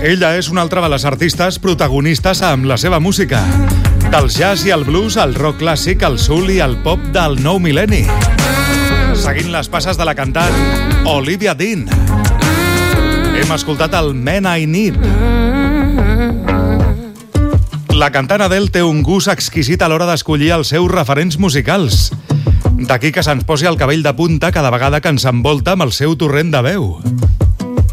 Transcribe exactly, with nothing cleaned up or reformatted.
Ella és una altra de les artistes protagonistes amb la seva música. Del jazz i el blues, al rock clàssic, al soul i al pop del nou mil·lenni. Seguint les passes de la cantant Olivia Dean. Hem escoltat el Man I Need. La cantant Adele té un gust exquisit a l'hora d'escollir els seus referents musicals. D'aquí que se'ns posi el cabell de punta cada vegada que ens envolta amb el seu torrent de veu.